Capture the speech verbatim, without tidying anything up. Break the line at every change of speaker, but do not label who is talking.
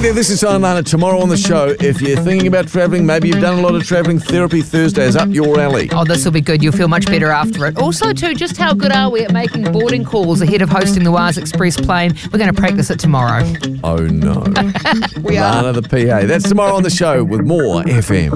there, this is Alana. Tomorrow on the show, if you're thinking about travelling, maybe you've done a lot of travelling, Therapy Thursday is up your alley.
Oh, this will be good. You'll feel much better after it. Also, too, just how good are we at making boarding calls ahead of hosting the Waz Express plane? We're going to practice it tomorrow.
Oh, no.
We are.
Alana, the P A. That's tomorrow on the show with more F M.